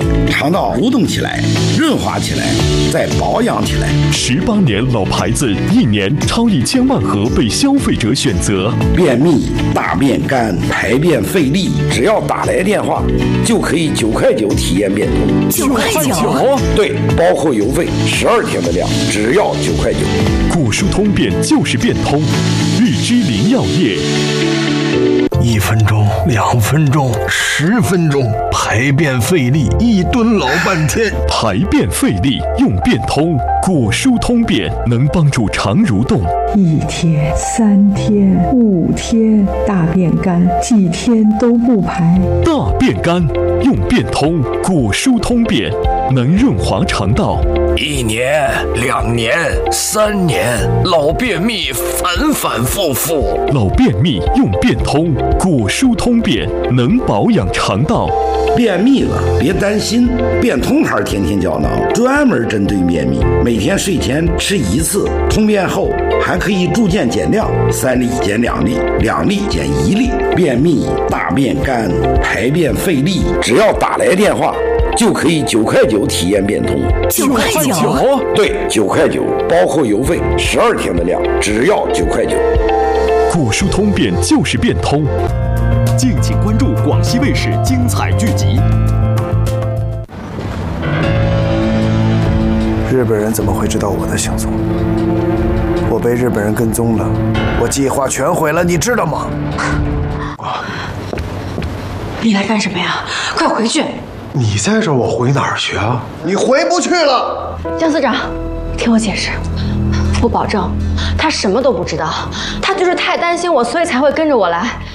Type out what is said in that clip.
肠道蠕动起来，润滑起来，再保养起来。 18年老牌子，1年超1000万盒被消费者选择。 便秘、大便干、排便费力，只要打来电话，就可以9块9体验变通。 9块9？ 对，包括邮费，12天的量，只要9块9。 果蔬通便就是变通，日之林药业。 1分钟、2分钟、10分钟，排便费力，1吨老半天。 排便费力用变通，果蔬通便能帮助肠蠕动。 1天、3天、5天，大便干，几天都不排。 大便干用变通，果蔬通便能润滑肠道。 1年、2年、3年，老便秘反反复复。 老便秘用变通，果蔬通便能保养肠道。 便秘了别担心，变通牌天天胶囊专门针对便秘，每天睡前吃1次，通便后还可以逐渐减量，3粒减2粒，2粒减1粒。便秘、大便干、排便费力，只要打来电话，就可以9块9体验变通。 9块9？ 对，9块9，包括邮费，12天的量，只要9块9。 果蔬通便就是变通。 敬请关注广西卫视精彩剧集。 日本人怎么会知道我的行踪？我被日本人跟踪了，我计划全毁了，你知道吗？ 你来干什么呀？快回去！ 你在这儿，我回哪儿去啊？你回不去了。 姜司长，听我解释，我保证，他什么都不知道，他就是太担心我，所以才会跟着我来。